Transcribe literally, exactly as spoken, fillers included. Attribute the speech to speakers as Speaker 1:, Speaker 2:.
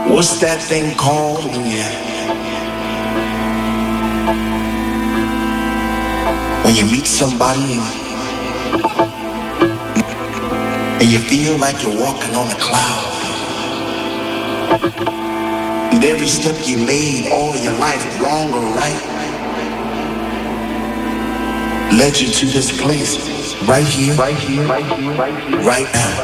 Speaker 1: What's that thing called when you when you meet somebody and, and you feel like you're walking on a cloud? And every step you made all your life, wrong or right, led you to this place, right here, right here, right here, right here, right now.